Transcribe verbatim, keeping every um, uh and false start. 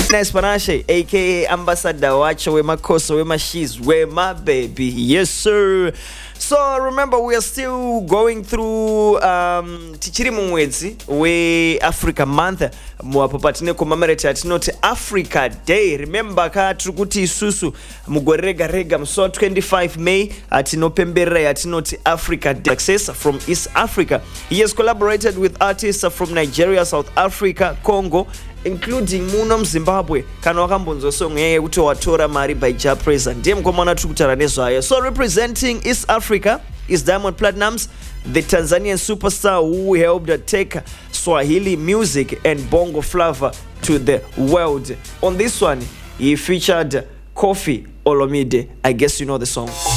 Nice Panache, aka Ambassador Wacha Wema Koso, Wema She's Wema Baby. Yes, sir. So remember, we are still going through um tichiri mumwezi we Africa month mwapopatine commemorate atinoti Africa Day. Remember ka trukuti isusu mugorega rega mso twenty-five May atinopembere atinoti Africa Day. Success from East Africa. He has collaborated with artists from Nigeria, South Africa, Congo, including Muno Zimbabwe. Kana wakambonzo song yeye uto watora mari by Ja Praiser. Ndiye mkomana tukutana nezo haya. So representing East Africa is Diamond Platnumz, the Tanzanian superstar who helped take Swahili music and bongo flavor to the world. On this one, he featured Koffi Olomide. I guess you know the song.